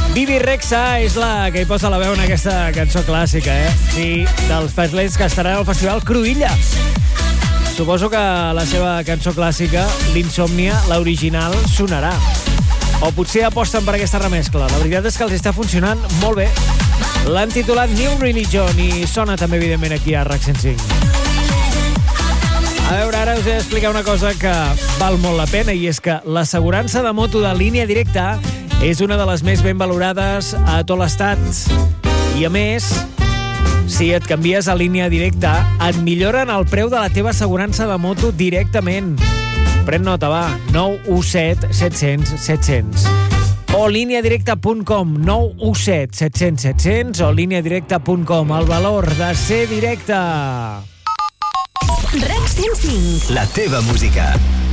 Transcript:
Bibi Rexha és la que hi posa la veu en aquesta cançó clàssica, Sí, dels Faithless, que estaran al Festival Cruïlla. Suposo que la seva cançó clàssica, l'Insòmnia, l'original, sonarà. O potser aposten per aquesta remescla. La veritat és que els està funcionant molt bé. L'han titulat New Religion i sona també, evidentment, aquí a RAC 105. A veure, ara us he d'explicar una cosa que val molt la pena, i és que l'assegurança de moto de Línia Directa és una de les més ben valorades a tot l'estat. I a més, si et canvies a Línia Directa, et milloren el preu de la teva assegurança de moto directament. Pren nota, va, 917 700 700. O lineadirecta.com, 917 700 700 o lineadirecta.com. El valor de ser directe. RAC 105. La teva música.